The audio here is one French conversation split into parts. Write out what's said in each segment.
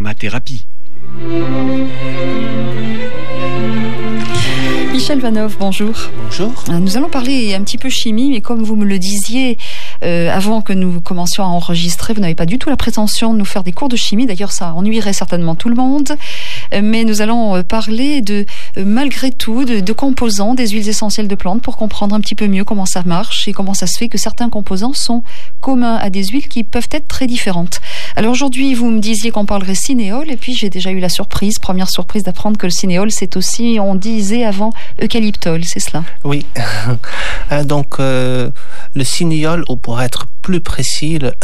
l'aromathérapie. Michel Vanov, bonjour. Bonjour. Nous allons parler un petit peu chimie, mais comme vous me le disiez avant que nous commencions à enregistrer, vous n'avez pas du tout la prétention de nous faire des cours de chimie. D'ailleurs, ça ennuierait certainement tout le monde. Mais nous allons parler malgré tout, de composants des huiles essentielles de plantes pour comprendre un petit peu mieux comment ça marche et comment ça se fait que certains composants sont communs à des huiles qui peuvent être très différentes. Alors aujourd'hui, vous me disiez qu'on parlerait cinéole, et puis j'ai déjà eu la première surprise d'apprendre que le cinéole, c'est aussi, on disait avant, eucalyptol, c'est cela? Oui. Donc, le cinéole, ou pour être plus précis, le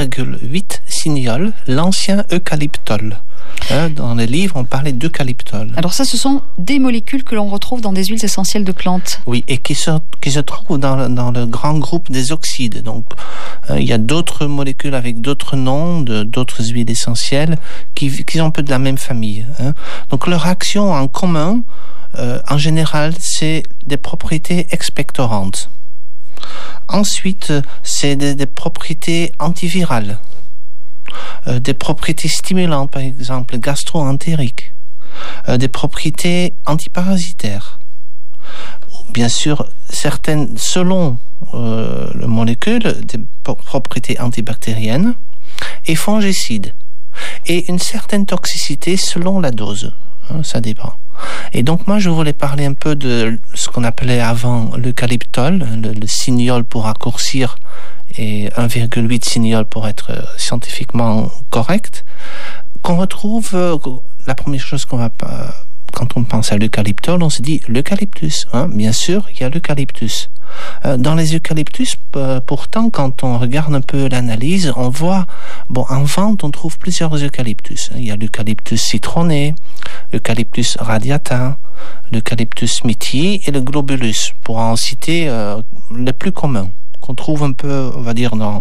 1,8 cinéole, l'ancien eucalyptol. Dans les livres, on parlait d'eucalyptol. Alors ça, ce sont des molécules que l'on retrouve dans des huiles essentielles de plantes. Oui, et qui se trouvent dans le grand groupe des oxydes. Donc, il y a d'autres molécules avec d'autres noms, d'autres huiles essentielles, qui sont un peu de la même famille. Donc, leur action en commun, en général, c'est des propriétés expectorantes. Ensuite, c'est des propriétés antivirales. Des propriétés stimulantes, par exemple gastro-entériques, des propriétés antiparasitaires. Bien sûr, certaines, selon la molécule, des propriétés antibactériennes et fongicides. Et une certaine toxicité selon la dose. Ça dépend. Et donc moi je voulais parler un peu de ce qu'on appelait avant l'eucalyptol, le cinéole pour raccourcir, et 1,8 cinéole pour être scientifiquement correct, qu'on retrouve, la première chose qu'on va quand on pense à l'eucalyptol, on se dit l'eucalyptus. Bien sûr, il y a l'eucalyptus. Dans les eucalyptus, pourtant, quand on regarde un peu l'analyse, on voit, en vente, on trouve plusieurs eucalyptus. Il y a l'eucalyptus citronné, l'eucalyptus radiata, l'eucalyptus smithii et le globulus, pour en citer les plus communs, qu'on trouve un peu, on va dire, dans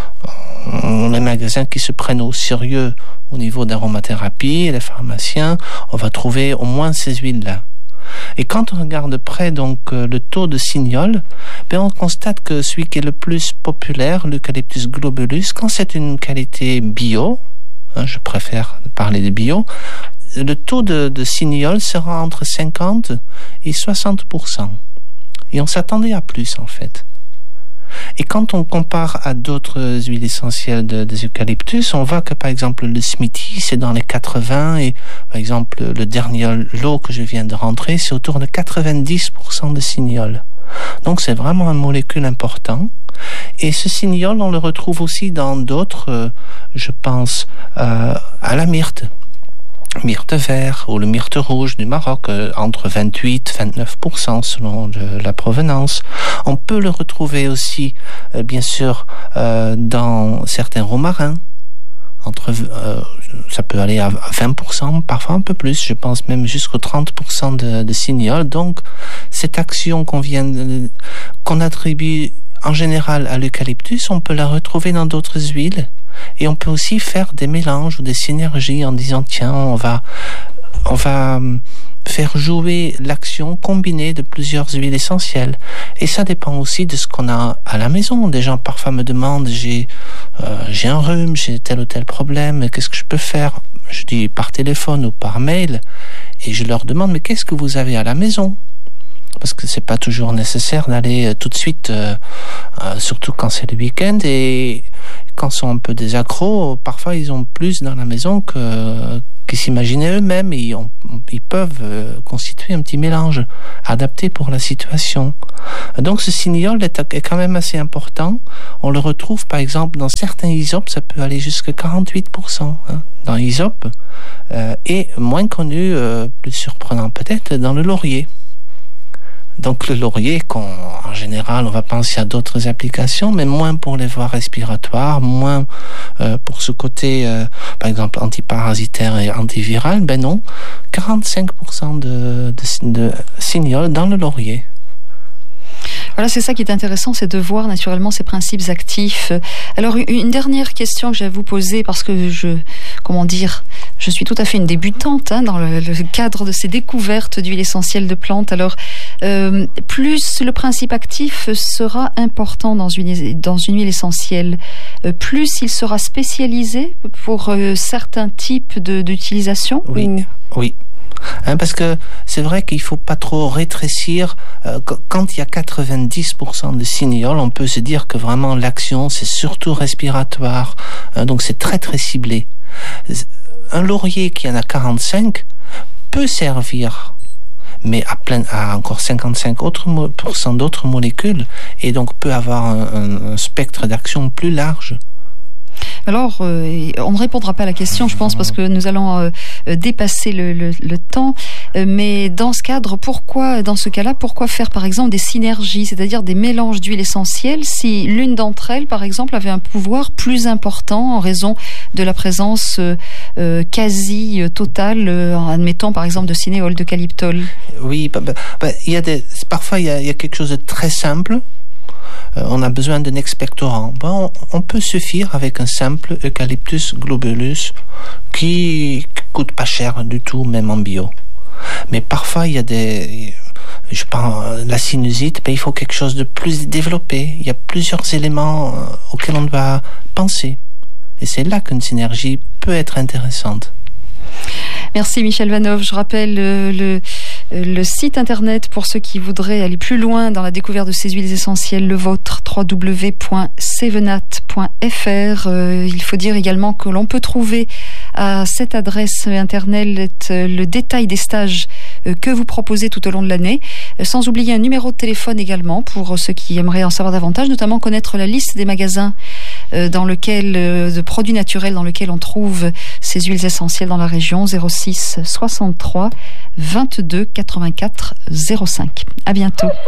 les magasins qui se prennent au sérieux au niveau d'aromathérapie, les pharmaciens, on va trouver au moins ces huiles-là. Et quand on regarde de près donc le taux de cinéole, on constate que celui qui est le plus populaire, l'eucalyptus globulus, quand c'est une qualité bio, je préfère parler de bio, le taux de cinéole sera entre 50 et 60%. Et on s'attendait à plus en fait. Et quand on compare à d'autres huiles essentielles des eucalyptus, on voit que par exemple le smithii c'est dans les 80 et par exemple le dernier lot que je viens de rentrer c'est autour de 90% de cinéole. Donc c'est vraiment une molécule importante. Et ce cinéole on le retrouve aussi dans d'autres, je pense à la myrte vert ou le myrte rouge du Maroc, entre 28 et 29% selon la provenance. On peut le retrouver aussi, bien sûr, dans certains romarins. Ça peut aller à 20%, parfois un peu plus, je pense même jusqu'au 30% de cinéole. Donc, cette action qu'on attribue en général à l'eucalyptus, on peut la retrouver dans d'autres huiles. Et on peut aussi faire des mélanges ou des synergies en disant tiens, on va faire jouer l'action combinée de plusieurs huiles essentielles. Et ça dépend aussi de ce qu'on a à la maison. Des gens parfois me demandent j'ai un rhume, j'ai tel ou tel problème, qu'est-ce que je peux faire? Je dis par téléphone ou par mail et je leur demande mais qu'est-ce que vous avez à la maison? Parce que c'est pas toujours nécessaire d'aller tout de suite, surtout quand c'est le week-end et quand ils sont un peu des accros, parfois ils ont plus dans la maison qu'ils s'imaginaient eux-mêmes et ils peuvent constituer un petit mélange adapté pour la situation. Donc ce cinéole est quand même assez important. On le retrouve par exemple dans certains isopes, ça peut aller jusqu'à 48% dans l'isope et moins connu, plus surprenant peut-être, dans le laurier. Donc le laurier, en général, on va penser à d'autres applications, mais moins pour les voies respiratoires, moins pour ce côté, par exemple, antiparasitaire et antiviral. Ben non, 45% de cinéole dans le laurier. Voilà, c'est ça qui est intéressant, c'est de voir naturellement ces principes actifs. Alors, une dernière question que j'ai à vous poser, parce que je suis tout à fait une débutante dans le cadre de ces découvertes d'huile essentielle de plantes. Alors, plus le principe actif sera important dans une huile essentielle, plus il sera spécialisé pour certains types d'utilisation. Oui. Parce que c'est vrai qu'il faut pas trop rétrécir. Quand il y a 90% de cinéole, on peut se dire que vraiment l'action c'est surtout respiratoire. Donc c'est très très ciblé. Un laurier qui en a 45 peut servir, mais à encore 55% d'autres molécules, et donc peut avoir un spectre d'action plus large. Alors, on ne répondra pas à la question, je pense, parce que nous allons dépasser le temps. Mais dans ce cadre, dans ce cas-là, pourquoi faire, par exemple, des synergies, c'est-à-dire des mélanges d'huiles essentielles, si l'une d'entre elles, par exemple, avait un pouvoir plus important en raison de la présence quasi totale, admettons, par exemple, de cinéole, d'eucalyptol? Oui, parfois il y a quelque chose de très simple. On a besoin d'un expectorant. On peut suffire avec un simple Eucalyptus globulus qui coûte pas cher du tout, même en bio. Mais parfois, il y a je pense, la sinusite, il faut quelque chose de plus développé. Il y a plusieurs éléments auxquels on doit penser. Et c'est là qu'une synergie peut être intéressante. Merci Michel Vanoff. Je rappelle le site internet pour ceux qui voudraient aller plus loin dans la découverte de ces huiles essentielles, le vôtre, www.sevenat.fr. Il faut dire également que l'on peut trouver à cette adresse internet le détail des stages que vous proposez tout au long de l'année, sans oublier un numéro de téléphone également pour ceux qui aimeraient en savoir davantage, notamment connaître la liste des magasins de produits naturels dans lesquels on trouve ces huiles essentielles dans la région. 06 63 22 84 05. À bientôt.